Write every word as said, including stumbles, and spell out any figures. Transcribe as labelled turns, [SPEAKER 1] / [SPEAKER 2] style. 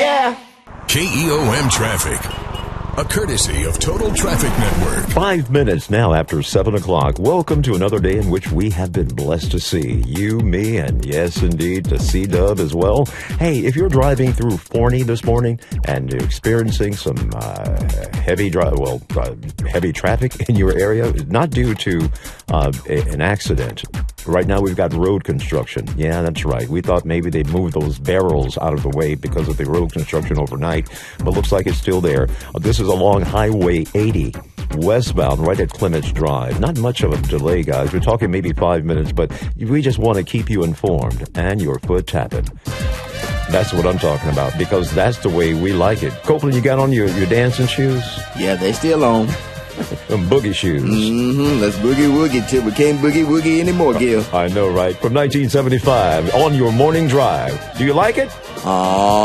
[SPEAKER 1] yeah.
[SPEAKER 2] K E O M Traffic, a courtesy of Total Traffic Network.
[SPEAKER 3] Five minutes now after seven o'clock. Welcome to another day in which we have been blessed to see you, me, and yes, indeed, to C-Dub as well. Hey, if you're driving through Forney this morning and you're experiencing some uh, heavy drive, well, uh, heavy traffic in your area, not due to uh, a, an accident. Right now we've got road construction. Yeah, that's right. We thought maybe they'd move those barrels out of the way because of the road construction overnight, but looks like it's still there. Uh, this is along Highway eighty, westbound, right at Clements Drive. Not much of a delay, guys. We're talking maybe five minutes, but we just want to keep you informed and your foot tapping. That's what I'm talking about, because that's the way we like it. Copeland, you got on your, your dancing shoes?
[SPEAKER 1] Yeah, they still on.
[SPEAKER 3] Them boogie shoes.
[SPEAKER 1] Mm-hmm. Let's boogie woogie till we can't boogie woogie anymore, Gil.
[SPEAKER 3] I know, right? From nineteen seventy-five, on your morning drive. Do you like it?
[SPEAKER 1] Aww.